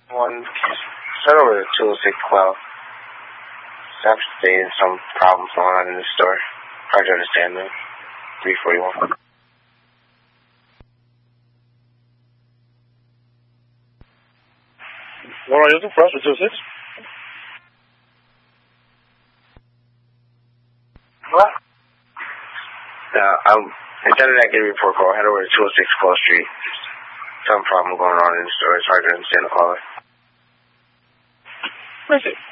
One, head over to 206 Quell. Staff stated some problems going on in the store. Hard to understand, man. 341. What are you looking for us for 206? What? Instead of that, get a report call. Head over to 206 Quell Street. Some problem going on in the store. It's hard to understand the caller. Where is it?